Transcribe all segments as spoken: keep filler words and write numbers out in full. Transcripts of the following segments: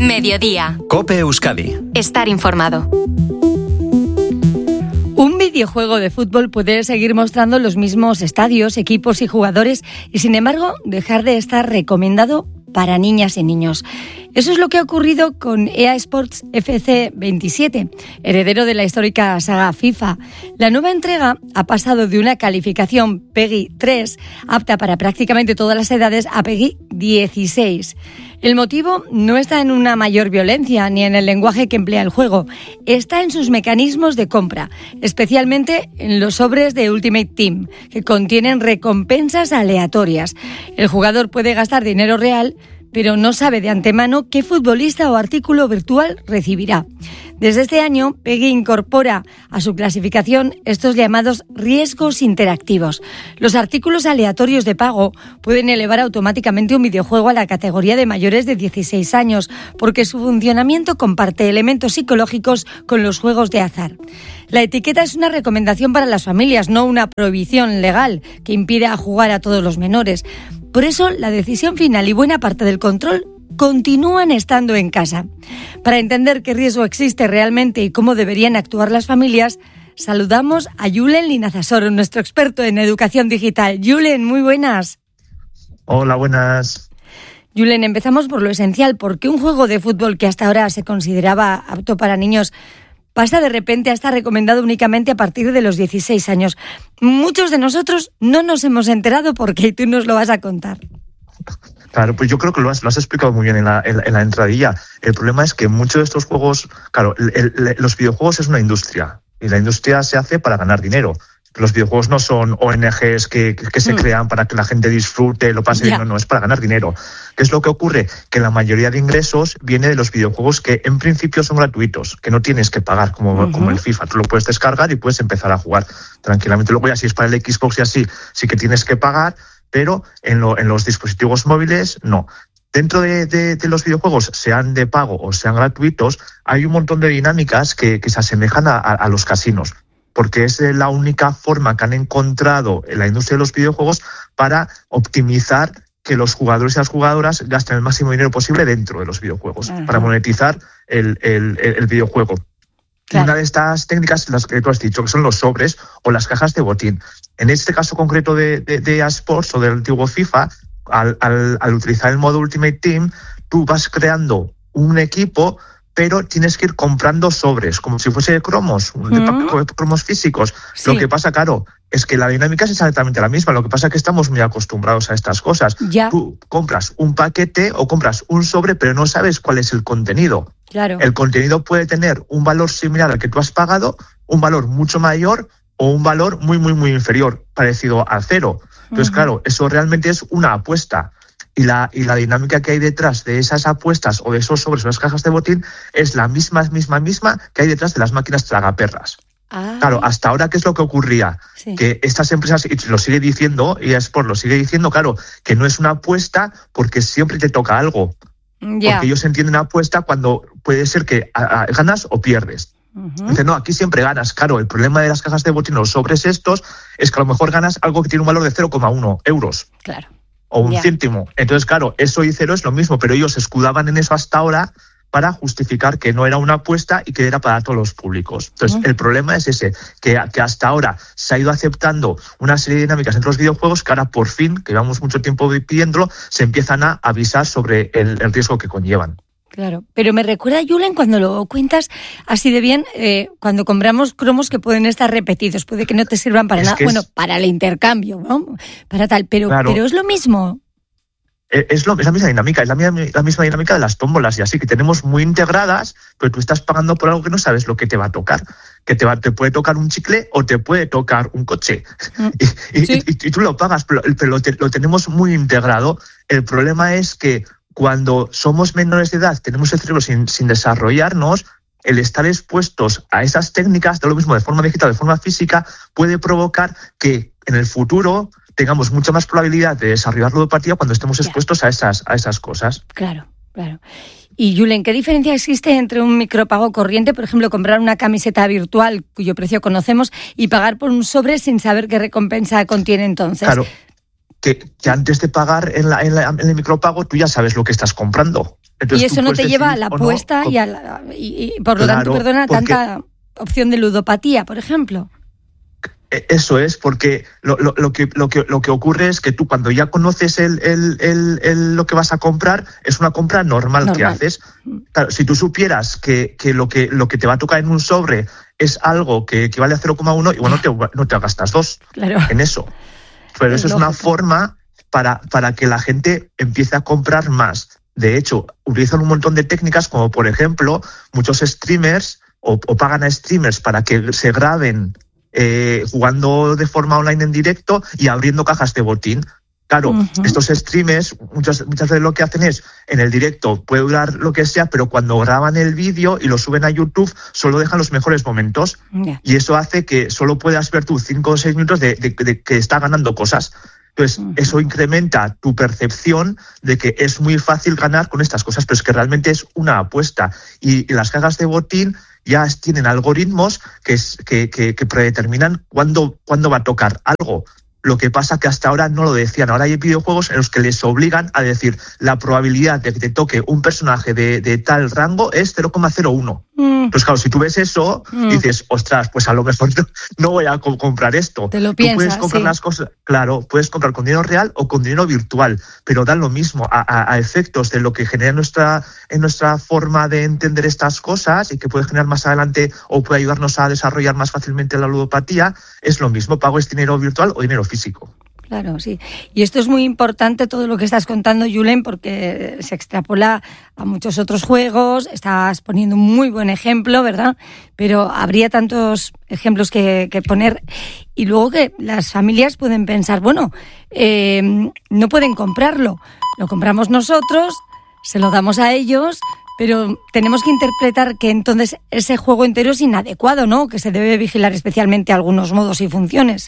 Mediodía. COPE Euskadi. Estar informado. Un videojuego de fútbol puede seguir mostrando los mismos estadios, equipos y jugadores y, sin embargo, dejar de estar recomendado para niñas y niños. Eso es lo que ha ocurrido con E A Sports F C veintisiete, heredero de la histórica saga FIFA. La nueva entrega ha pasado de una calificación PEGI tres, apta para prácticamente todas las edades, a PEGI dieciséis. El motivo no está en una mayor violencia ni en el lenguaje que emplea el juego, está en sus mecanismos de compra, especialmente en los sobres de Ultimate Team, que contienen recompensas aleatorias. El jugador puede gastar dinero real, pero no sabe de antemano qué futbolista o artículo virtual recibirá. Desde este año, PEGI incorpora a su clasificación estos llamados riesgos interactivos. Los artículos aleatorios de pago pueden elevar automáticamente un videojuego a la categoría de mayores de dieciséis años, porque su funcionamiento comparte elementos psicológicos con los juegos de azar. La etiqueta es una recomendación para las familias, no una prohibición legal que impida jugar a todos los menores. Por eso, la decisión final y buena parte del control continúan estando en casa. Para entender qué riesgo existe realmente y cómo deberían actuar las familias, saludamos a Julen Linazasoro, nuestro experto en educación digital. Julen, muy buenas. Hola, buenas. Julen, empezamos por lo esencial. ¿Por qué un juego de fútbol que hasta ahora se consideraba apto para niños pasa de repente a estar recomendado únicamente a partir de los dieciséis años? Muchos de nosotros no nos hemos enterado porque tú nos lo vas a contar. Claro, pues yo creo que lo has, lo has explicado muy bien en la, en, en la entradilla. El problema es que muchos de estos juegos, claro, el, el, los videojuegos es una industria y la industria se hace para ganar dinero. Los videojuegos no son O N Ges que, que, que se mm. crean para que la gente disfrute, lo pase bien, no, no, es para ganar dinero. ¿Qué es lo que ocurre? Que la mayoría de ingresos viene de los videojuegos que en principio son gratuitos, que no tienes que pagar como, uh-huh. como el FIFA. Tú lo puedes descargar y puedes empezar a jugar tranquilamente. Luego ya si es para el Xbox y así, sí que tienes que pagar, pero en, lo, en los dispositivos móviles no. Dentro de, de, de los videojuegos, sean de pago o sean gratuitos, hay un montón de dinámicas que, que se asemejan a, a, a los casinos, porque es la única forma que han encontrado en la industria de los videojuegos para optimizar que los jugadores y las jugadoras gasten el máximo dinero posible dentro de los videojuegos, uh-huh. para monetizar el, el, el videojuego. Claro. Una de estas técnicas, las que tú has dicho, que son los sobres o las cajas de botín. En este caso concreto de, de, de E A Sports o del antiguo FIFA, al, al, al utilizar el modo Ultimate Team, tú vas creando un equipo, pero tienes que ir comprando sobres, como si fuese cromos, uh-huh. de cromos físicos. Sí. Lo que pasa, claro, es que la dinámica es exactamente la misma. Lo que pasa es que estamos muy acostumbrados a estas cosas. Ya. Tú compras un paquete o compras un sobre, pero no sabes cuál es el contenido. Claro. El contenido puede tener un valor similar al que tú has pagado, un valor mucho mayor o un valor muy, muy, muy inferior, parecido al cero. Entonces, uh-huh. claro, eso realmente es una apuesta. Y la, y la dinámica que hay detrás de esas apuestas o de esos sobres o las cajas de botín es la misma, misma, misma que hay detrás de las máquinas tragaperras. Ah. Claro, hasta ahora, ¿qué es lo que ocurría? Sí. Que estas empresas, y lo sigue diciendo, y E A Sports lo sigue diciendo, claro, que no es una apuesta porque siempre te toca algo. Yeah. Porque ellos entienden apuesta cuando puede ser que a, a, ganas o pierdes. Uh-huh. Dicen, no, aquí siempre ganas. Claro, el problema de las cajas de botín o los sobres estos es que a lo mejor ganas algo que tiene un valor de cero coma uno euros. Claro. O un yeah. céntimo. Entonces, claro, eso y cero es lo mismo, pero ellos se escudaban en eso hasta ahora para justificar que no era una apuesta y que era para todos los públicos. Entonces, uh-huh. el problema es ese, que, que hasta ahora se ha ido aceptando una serie de dinámicas entre los videojuegos que ahora por fin, que llevamos mucho tiempo pidiéndolo, se empiezan a avisar sobre el, el riesgo que conllevan. Claro, pero me recuerda, Julen, cuando lo cuentas así de bien, eh, cuando compramos cromos que pueden estar repetidos, puede que no te sirvan para es nada, bueno, es... para el intercambio, ¿no? Para tal, pero, claro. pero es lo mismo. Es, lo, es la misma dinámica, es la, la misma dinámica de las tómbolas y así, que tenemos muy integradas, pero tú estás pagando por algo que no sabes lo que te va a tocar. Que te, va, te puede tocar un chicle o te puede tocar un coche. Mm. Y, y, sí. y, y, y tú lo pagas, pero, pero lo, te, lo tenemos muy integrado. El problema es que cuando somos menores de edad, tenemos el cerebro sin, sin desarrollarnos, el estar expuestos a esas técnicas, de lo mismo de forma digital, de forma física, puede provocar que en el futuro tengamos mucha más probabilidad de desarrollar ludopatía cuando estemos expuestos a esas, a esas cosas. Claro, claro. Y Julen, ¿qué diferencia existe entre un micropago corriente, por ejemplo, comprar una camiseta virtual cuyo precio conocemos y pagar por un sobre sin saber qué recompensa contiene entonces? Claro. Que, que antes de pagar en, la, en, la, en el micropago tú ya sabes lo que estás comprando. Entonces, y eso no te lleva a la o apuesta no, y, a la, y, y por lo claro, tanto, perdona, porque, tanta opción de ludopatía, por ejemplo. Eso es, porque lo, lo, lo, que, lo, que, lo que ocurre es que tú cuando ya conoces el, el, el, el, lo que vas a comprar, es una compra normal, normal. que haces. Claro, si tú supieras que, que, lo que lo que te va a tocar en un sobre es algo que equivale a cero coma uno, igual no te, no te gastas dos claro. en eso. Pero es eso lógico. Es una forma para, para que la gente empiece a comprar más. De hecho, utilizan un montón de técnicas, como por ejemplo, muchos streamers o, o pagan a streamers para que se graben Eh, jugando de forma online en directo y abriendo cajas de botín. Claro, uh-huh. estos streamers muchas, muchas veces lo que hacen es, en el directo puede durar lo que sea, pero cuando graban el vídeo y lo suben a YouTube, solo dejan los mejores momentos. Yeah. Y eso hace que solo puedas ver tú cinco o seis minutos de, de, de que está ganando cosas. Entonces, uh-huh. eso incrementa tu percepción de que es muy fácil ganar con estas cosas, pero es que realmente es una apuesta. Y, y las cajas de botín ya tienen algoritmos que, es, que, que, que predeterminan cuándo, cuándo va a tocar algo. Lo que pasa que hasta ahora no lo decían. Ahora hay videojuegos en los que les obligan a decir la probabilidad de que te toque un personaje de, de tal rango es cero coma cero uno. Mm. Pues claro, si tú ves eso, mm. dices, ostras, pues a lo mejor no, no voy a co- comprar esto. Te lo tú piensas, puedes comprar sí. las cosas, claro, puedes comprar con dinero real o con dinero virtual, pero dan lo mismo a, a, a efectos de lo que genera nuestra, en nuestra forma de entender estas cosas y que puede generar más adelante o puede ayudarnos a desarrollar más fácilmente la ludopatía. Es lo mismo, pago es dinero virtual o dinero físico. Claro, sí. Y esto es muy importante, todo lo que estás contando, Julen, porque se extrapola a muchos otros juegos. Estás poniendo un muy buen ejemplo, ¿verdad? Pero habría tantos ejemplos que, que poner. Y luego que las familias pueden pensar, bueno, eh, no pueden comprarlo. Lo compramos nosotros, se lo damos a ellos, pero tenemos que interpretar que entonces ese juego entero es inadecuado, ¿no? Que se debe vigilar especialmente algunos modos y funciones.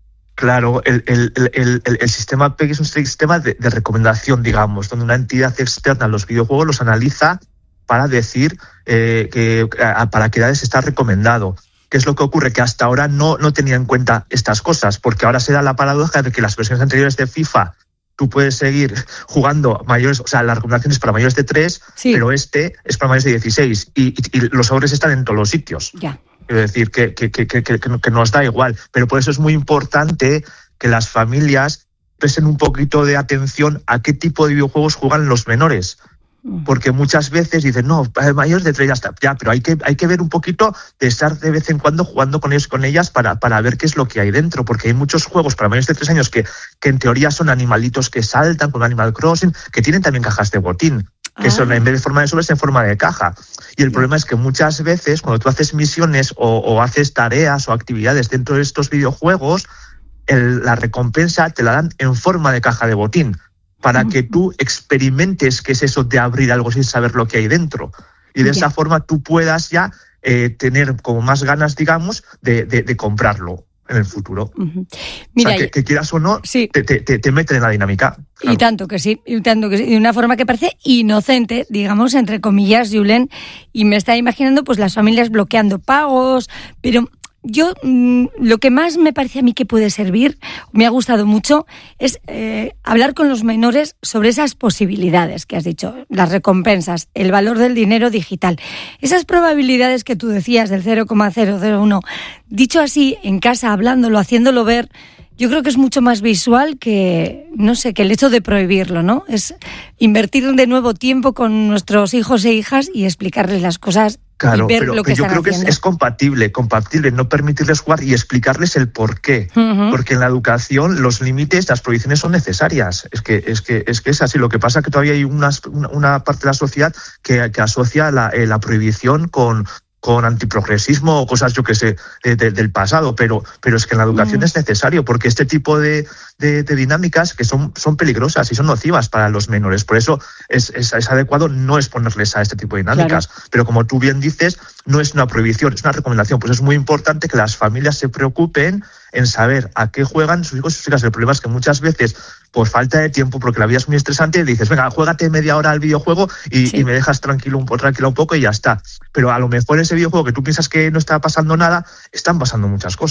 Claro, el, el, el, el, el sistema P E G es un sistema de, de recomendación, digamos, donde una entidad externa a los videojuegos los analiza para decir eh, que a, para qué edades está recomendado. ¿Qué es lo que ocurre? Que hasta ahora no, no tenía en cuenta estas cosas, porque ahora se da la paradoja de que las versiones anteriores de FIFA tú puedes seguir jugando mayores, o sea, las recomendaciones para mayores de tres, sí. pero este es para mayores de dieciséis y, y, y los sobres están en todos los sitios. Ya. Quiero decir que, que, que, que, que nos da igual, pero por eso es muy importante que las familias presten un poquito de atención a qué tipo de videojuegos juegan los menores. Porque muchas veces dicen, no, mayores de tres ya está, ya, pero hay que, hay que ver un poquito de estar de vez en cuando jugando con ellos, con ellas para, para ver qué es lo que hay dentro, porque hay muchos juegos para mayores de tres años que, que en teoría son animalitos que saltan, con Animal Crossing, que tienen también cajas de botín, que ah. son en vez de forma de sobres en forma de caja. Y el problema es que muchas veces cuando tú haces misiones o, o haces tareas o actividades dentro de estos videojuegos, el, la recompensa te la dan en forma de caja de botín, para que tú experimentes qué es eso de abrir algo sin saber lo que hay dentro. Y de yeah. esa forma tú puedas ya eh, tener como más ganas, digamos, de, de, de comprarlo en el futuro. Uh-huh. Mira, o sea, que, que quieras o no, sí. te, te, te meten en la dinámica. Claro. Y tanto que sí, y tanto que sí. De una forma que parece inocente, digamos, entre comillas, Julen, y me está imaginando pues las familias bloqueando pagos, pero... Yo, mmm, lo que más me parece a mí que puede servir, me ha gustado mucho, es eh, hablar con los menores sobre esas posibilidades que has dicho, las recompensas, el valor del dinero digital. Esas probabilidades que tú decías del cero coma cero cero uno, dicho así, en casa, hablándolo, haciéndolo ver, yo creo que es mucho más visual que, no sé, que el hecho de prohibirlo, ¿no? Es invertir de nuevo tiempo con nuestros hijos e hijas y explicarles las cosas. Claro, y ver pero, lo que pero yo creo haciendo. que es, es compatible, compatible no permitirles jugar y explicarles el por qué. Uh-huh. Porque en la educación los límites, las prohibiciones son necesarias. Es que es que es que es así. Lo que pasa es que todavía hay una, una parte de la sociedad que, que asocia la, eh, la prohibición con con antiprogresismo o cosas, yo que sé, de, de, del pasado, pero pero es que en la educación mm. es necesario, porque este tipo de, de, de dinámicas que son, son peligrosas y son nocivas para los menores. Por eso es, es, es adecuado no exponerles a este tipo de dinámicas. Claro. Pero como tú bien dices, no es una prohibición, es una recomendación. Pues es muy importante que las familias se preocupen en saber a qué juegan sus hijos y sus hijas. El problema es que muchas veces, por falta de tiempo, porque la vida es muy estresante, dices, venga, juégate media hora al videojuego y, sí. y me dejas tranquilo un, tranquilo un poco y ya está. Pero a lo mejor ese videojuego que tú piensas que no está pasando nada, están pasando muchas cosas.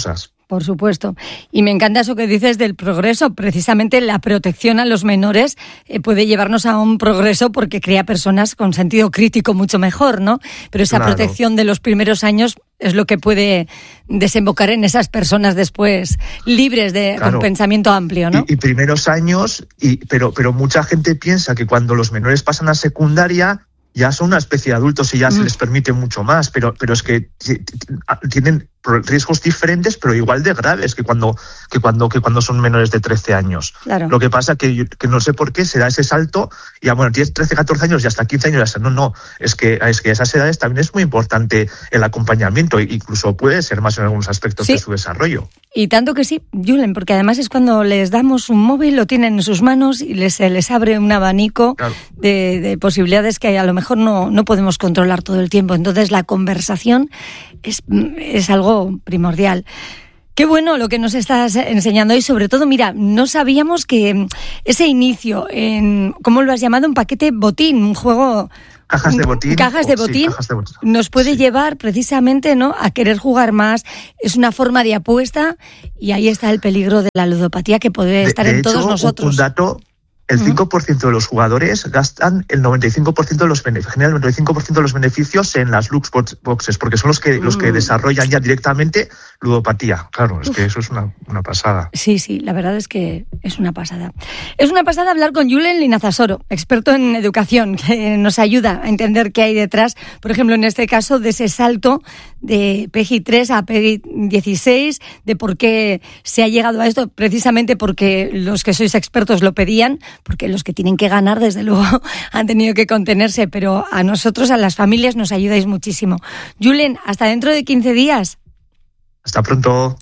Por supuesto. Y me encanta eso que dices del progreso. Precisamente la protección a los menores eh, puede llevarnos a un progreso porque crea personas con sentido crítico mucho mejor, ¿no? Pero esa Claro. protección de los primeros años es lo que puede desembocar en esas personas después libres de Claro. con pensamiento amplio, ¿no? Y, y primeros años, y, pero, pero mucha gente piensa que cuando los menores pasan a secundaria ya son una especie de adultos y ya mm. se les permite mucho más, pero, pero es que t- t- tienen riesgos diferentes, pero igual de graves que cuando, que cuando, que cuando son menores de trece años. Claro. Lo que pasa que, que no sé por qué se da ese salto, y ya bueno, tienes trece, catorce años y hasta quince años, hasta, no, no, es que, es que a esas edades también es muy importante el acompañamiento, incluso puede ser más en algunos aspectos sí. de su desarrollo. Y tanto que sí, Julen, porque además es cuando les damos un móvil, lo tienen en sus manos y les, les abre un abanico claro. de, de posibilidades que a lo mejor no, no podemos controlar todo el tiempo. Entonces la conversación es, es algo primordial. Qué bueno lo que nos estás enseñando y sobre todo, mira, no sabíamos que ese inicio en, ¿cómo lo has llamado? Un paquete botín, un juego... Cajas de botín. Cajas de botín, sí, cajas de botín. Nos puede sí. llevar precisamente, ¿no?, a querer jugar más. Es una forma de apuesta y ahí está el peligro de la ludopatía que puede estar de, de en todos hecho, nosotros. Un dato, el cinco por ciento de los jugadores gastan el noventa y cinco por ciento de los beneficios, generan el noventa y cinco por ciento de los beneficios en las loot boxes, porque son los que, mm. los que desarrollan ya directamente ludopatía. Claro, es Uf. que eso es una, una pasada. Sí, sí, la verdad es que es una pasada. Es una pasada hablar con Julen Linazasoro, experto en educación, que nos ayuda a entender qué hay detrás, por ejemplo, en este caso, de ese salto de P E G I tres a P E G I dieciséis, de por qué se ha llegado a esto, precisamente porque los que sois expertos lo pedían, porque los que tienen que ganar, desde luego, han tenido que contenerse, pero a nosotros, a las familias, nos ayudáis muchísimo. Julen, hasta dentro de quince días. Hasta pronto.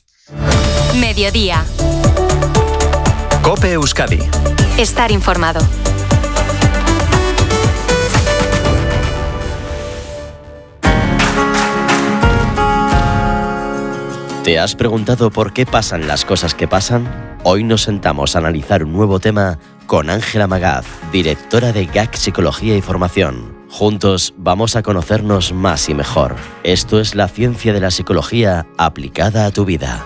Mediodía. COPE Euskadi. Estar informado. ¿Te has preguntado por qué pasan las cosas que pasan? Hoy nos sentamos a analizar un nuevo tema con Ángela Magaz, directora de G A C Psicología y Formación. Juntos vamos a conocernos más y mejor. Esto es la ciencia de la psicología aplicada a tu vida.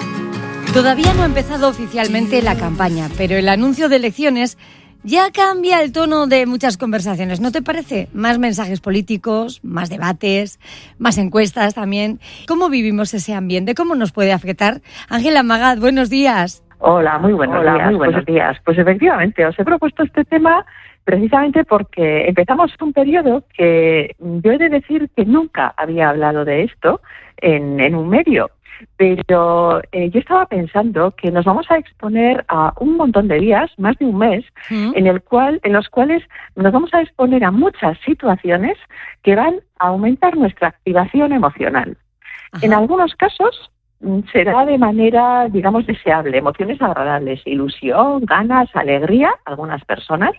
Todavía no ha empezado oficialmente la campaña, pero el anuncio de elecciones ya cambia el tono de muchas conversaciones, ¿no te parece? Más mensajes políticos, más debates, más encuestas también. ¿Cómo vivimos ese ambiente? ¿Cómo nos puede afectar? Ángela Magaz, buenos días. Hola, muy buenos Hola, días. Muy buenos pues, días. Pues efectivamente, os he propuesto este tema precisamente porque empezamos un periodo que yo he de decir que nunca había hablado de esto en, en un medio. Pero eh, yo estaba pensando que nos vamos a exponer a un montón de días, más de un mes, ¿Mm? en el cual, en los cuales nos vamos a exponer a muchas situaciones que van a aumentar nuestra activación emocional. Ajá. En algunos casos será de manera, digamos, deseable, emociones agradables, ilusión, ganas, alegría, algunas personas,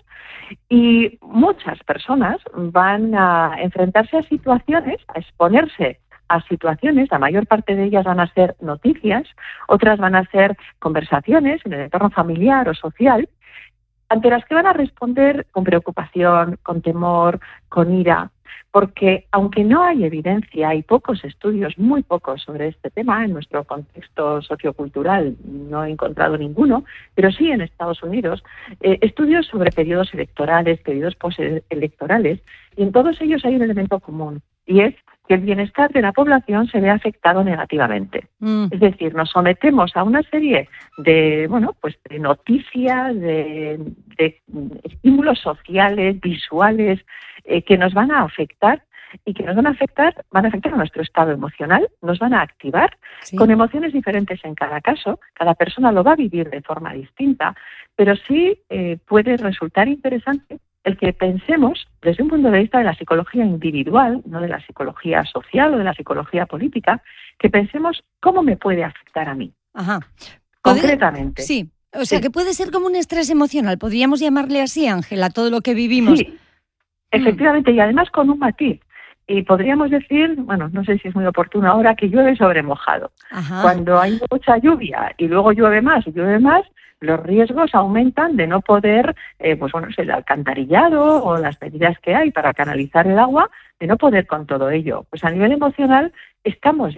y muchas personas van a enfrentarse a situaciones, a exponerse a situaciones, la mayor parte de ellas van a ser noticias, otras van a ser conversaciones en el entorno familiar o social, ante las que van a responder con preocupación, con temor, con ira, porque aunque no hay evidencia, hay pocos estudios, muy pocos sobre este tema en nuestro contexto sociocultural, no he encontrado ninguno, pero sí en Estados Unidos, eh, estudios sobre periodos electorales, periodos postelectorales, y en todos ellos hay un elemento común, y es que el bienestar de la población se ve afectado negativamente. Mm. Es decir, nos sometemos a una serie de, bueno, pues de noticias, de, de estímulos sociales, visuales, eh, que nos van a afectar y que nos van a afectar, van a afectar a nuestro estado emocional, nos van a activar, sí, con emociones diferentes en cada caso. Cada persona lo va a vivir de forma distinta, pero sí eh, puede resultar interesante el que pensemos desde un punto de vista de la psicología individual, no de la psicología social o de la psicología política, que pensemos cómo me puede afectar a mí. Ajá. Concretamente. Sí, o sea, sí, que puede ser como un estrés emocional, podríamos llamarle así, Ángela, todo lo que vivimos. Sí, efectivamente, mm. y además con un matiz. Y podríamos decir, bueno, no sé si es muy oportuno ahora, que llueve sobre mojado. Ajá. Cuando hay mucha lluvia y luego llueve más y llueve más, los riesgos aumentan de no poder, eh, pues bueno, el alcantarillado o las medidas que hay para canalizar el agua, de no poder con todo ello. Pues a nivel emocional estamos ya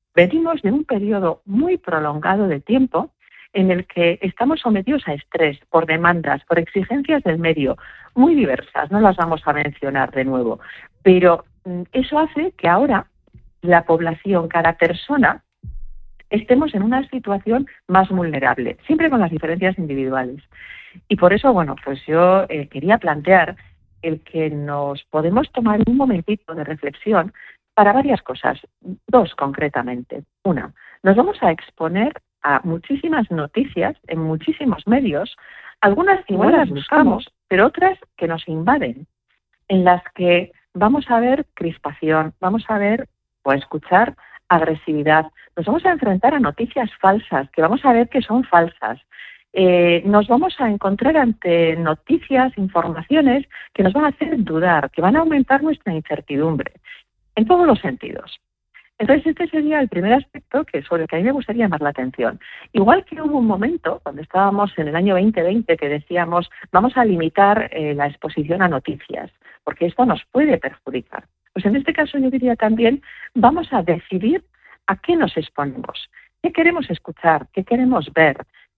Venimos de un periodo muy prolongado de tiempo en el que estamos sometidos a estrés por demandas, por exigencias del medio, muy diversas, no las vamos a mencionar de nuevo, pero eso hace que ahora la población, cada persona, estemos en una situación más vulnerable, siempre con las diferencias individuales. Y por eso, bueno, pues yo eh, quería plantear el que nos podemos tomar un momentito de reflexión para varias cosas, dos concretamente. Una, nos vamos a exponer a muchísimas noticias en muchísimos medios, algunas igual las buscamos, pero otras que nos invaden, en las que vamos a ver crispación, vamos a ver o a escuchar agresividad, nos vamos a enfrentar a noticias falsas, que vamos a ver que son falsas. Eh, nos vamos a encontrar ante noticias, informaciones que nos van a hacer dudar, que van a aumentar nuestra incertidumbre, en todos los sentidos. Entonces, este sería el primer aspecto que sobre el que a mí me gustaría llamar la atención. Igual que hubo un momento, cuando estábamos en el año veinte veinte, que decíamos, vamos a limitar eh, la exposición a noticias, porque esto nos puede perjudicar. Pues en este caso yo diría también, vamos a decidir a qué nos exponemos, qué queremos escuchar, qué queremos ver,